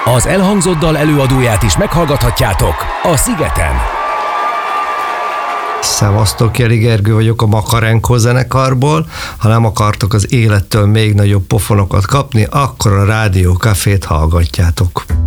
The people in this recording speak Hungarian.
Az elhangzott dal előadóját is meghallgathatjátok a Szigeten. Szevasztok, Jeli Gergő vagyok a Makarenko zenekarból. Ha nem akartok az élettől még nagyobb pofonokat kapni, akkor a Rádió Cafét hallgatjátok.